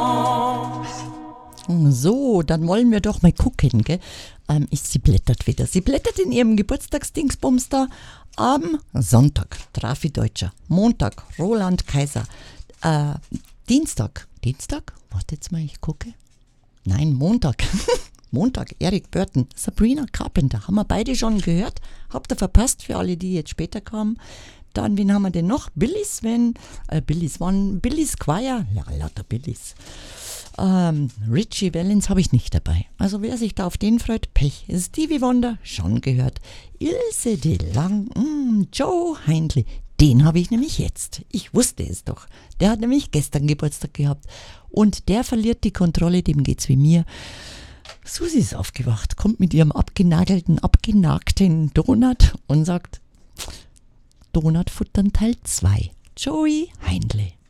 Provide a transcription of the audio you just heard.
So, dann wollen wir doch mal gucken, gell? Sie blättert wieder. Sie blättert in ihrem Geburtstagsdingsbums da. Am Sonntag, Trafi Deutscher. Montag, Roland Kaiser. Dienstag? Warte jetzt mal, ich gucke. Nein, Montag. Montag, Eric Burton, Sabrina Carpenter. Haben wir beide schon gehört. Habt ihr verpasst für alle, die jetzt später kamen. Dann, wen haben wir denn noch? Billy Squire. Ja, lauter Billys. Richie Valens habe ich nicht dabei. Also wer sich da auf den freut, Pech. Stevie Wonder, schon gehört. Ilse de Lang, Joe Hindley, den habe ich nämlich jetzt. Ich wusste es doch. Der hat nämlich gestern Geburtstag gehabt. Und der verliert die Kontrolle, dem geht's wie mir. Susi ist aufgewacht, kommt mit ihrem abgenagten Donut und sagt, Donut futtern Teil 2. Joey Hindley.